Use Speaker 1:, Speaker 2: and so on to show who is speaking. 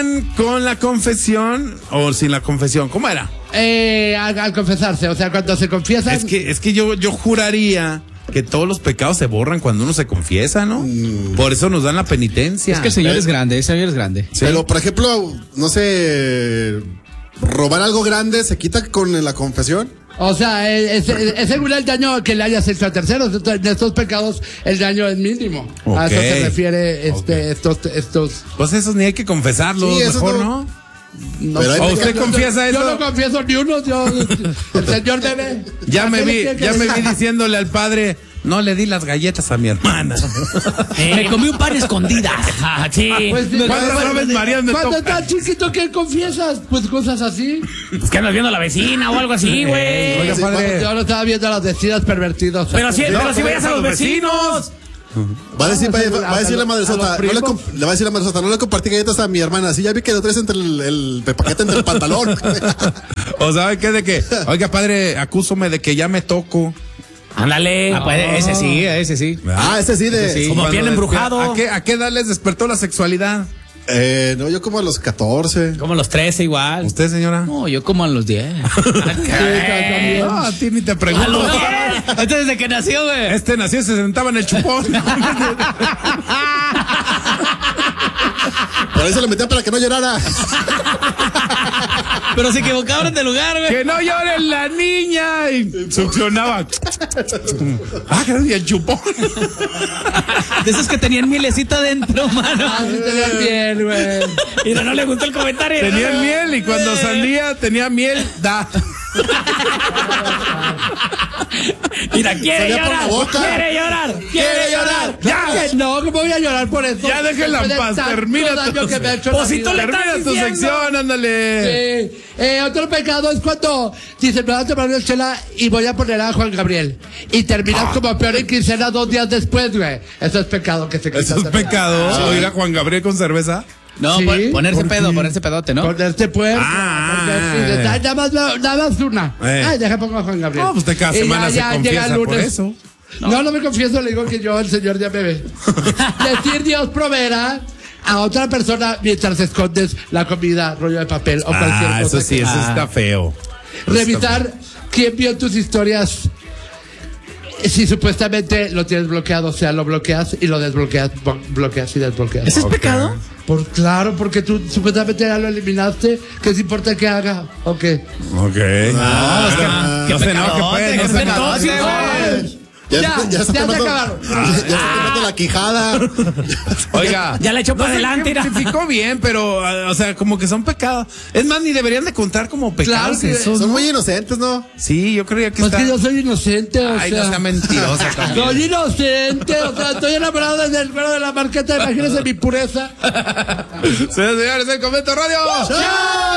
Speaker 1: ¿Iban con la confesión o sin la confesión? ¿Cómo era?
Speaker 2: Al confesarse, o sea, cuando se confiesan.
Speaker 1: Es que yo juraría que todos los pecados se borran cuando uno se confiesa, ¿no? Por eso nos dan la penitencia.
Speaker 3: Es que el Señor es grande, el Señor es grande.
Speaker 4: Sí. Pero, por ejemplo, no sé, robar algo grande se quita con la confesión.
Speaker 2: O sea, es según el daño que le hayas hecho a terceros. En estos pecados el daño es mínimo.
Speaker 1: Okay.
Speaker 2: A eso se refiere estos.
Speaker 1: Pues esos ni hay que confesarlos,
Speaker 4: Sí,
Speaker 1: mejor, ¿no?
Speaker 2: No,
Speaker 4: Pero
Speaker 1: ¿O usted confiesa eso?
Speaker 2: Yo no confieso ni uno. El Señor debe.
Speaker 1: Ya me vi diciéndole al padre, no le di las galletas a mi hermana.
Speaker 3: Me comí un pan escondidas. Sí.
Speaker 2: Pues,
Speaker 1: ¿Cuántas Aves Marías me
Speaker 2: cuando
Speaker 1: toca?
Speaker 2: estás chiquito, ¿qué confiesas? Pues cosas así.
Speaker 3: Pues que andas viendo a la vecina o algo así, güey.
Speaker 1: Oiga, padre.
Speaker 2: Yo no estaba viendo a los vecinos pervertidos.
Speaker 3: Pero si vayas a los vecinos.
Speaker 4: Va a decir la madresota, le va a decir la madresota, no le compartí galletas a mi hermana, sí, ya vi que lo traes entre el paquete entre el pantalón.
Speaker 1: O sabe qué de que, oiga padre, acúsome de que ya me toco.
Speaker 3: Ándale. Ese sí.
Speaker 4: Ese sí de.
Speaker 3: Como bien embrujado.
Speaker 1: ¿A qué edad les despertó la sexualidad?
Speaker 4: No, yo como a los 14.
Speaker 3: Como los 13 igual.
Speaker 1: ¿Usted, señora?
Speaker 3: No, yo como a los 10.
Speaker 1: No, a ti ni te pregunto.
Speaker 3: ¿A los 10? Entonces, desde que nació, güey.
Speaker 1: Este nació y se sentaba en el chupón.
Speaker 4: Por eso lo metían para que no llorara.
Speaker 3: Pero se equivocaron de lugar, güey.
Speaker 1: ¡Que no llore la niña! Y succionaba. Y el chupón.
Speaker 3: De esos que tenían mielecita adentro, mano.
Speaker 2: Sí tenían miel, güey.
Speaker 3: Y no le gustó el comentario.
Speaker 1: Tenían miel y cuando salía tenía miel, da.
Speaker 3: Mira, quiere
Speaker 4: Salía por
Speaker 3: llorar,
Speaker 4: la boca.
Speaker 3: quiere llorar.
Speaker 1: ¡Ya!
Speaker 2: No, ¿cómo voy a llorar por eso?
Speaker 1: Ya déjenla en paz, termina tu sección, ándale.
Speaker 2: Otro pecado es cuando dices, me voy a tomar una chela y voy a poner a Juan Gabriel. Y terminas como peor en quincena 2 días después, güey. Eso es pecado que se quita.
Speaker 1: Eso es pecado. Oír a Juan Gabriel con cerveza.
Speaker 3: No,
Speaker 2: ¿Sí?
Speaker 3: ponerse pedote, ¿no?
Speaker 2: Ponerte puerto. Nada más una. Ay, deja pongo a Juan Gabriel.
Speaker 1: No, pues de cada
Speaker 2: Y
Speaker 1: semana se
Speaker 2: llega el
Speaker 1: confiesa por
Speaker 2: lunes.
Speaker 1: eso.
Speaker 2: No me confieso, le digo que yo, el Señor ya me ve. Decir Dios proveerá a otra persona mientras escondes la comida, rollo de papel o cualquier cosa.
Speaker 1: Eso sí, eso está feo.
Speaker 2: Revisar quién vio tus historias. Si supuestamente lo tienes bloqueado, o sea, lo bloqueas y lo desbloqueas, bloqueas y desbloqueas.
Speaker 3: ¿Ese es pecado?
Speaker 2: Claro, porque tú supuestamente ya lo eliminaste. ¿Qué se importa que haga? ¿O qué?
Speaker 1: Ok.
Speaker 3: ¿Qué pecadote?
Speaker 2: Ya se acabaron.
Speaker 4: Ya se quemando la quijada.
Speaker 1: Oiga.
Speaker 3: Ya la echó para adelante, mira.
Speaker 1: Justificó bien, pero, o sea, como que son pecados. Es más, ni deberían de contar como pecados.
Speaker 2: Claro que
Speaker 1: esos,
Speaker 4: Son
Speaker 1: ¿no?
Speaker 4: muy inocentes, ¿no?
Speaker 1: Sí, yo creía que
Speaker 2: Pues que yo soy inocente, o
Speaker 1: Ay,
Speaker 2: sea.
Speaker 1: no sea mentirosa también.
Speaker 2: Soy inocente, o sea, estoy enamorado desde el cuero de la marqueta. Imagínense mi pureza.
Speaker 1: Señores, el Convento Radio.
Speaker 4: ¡Chao!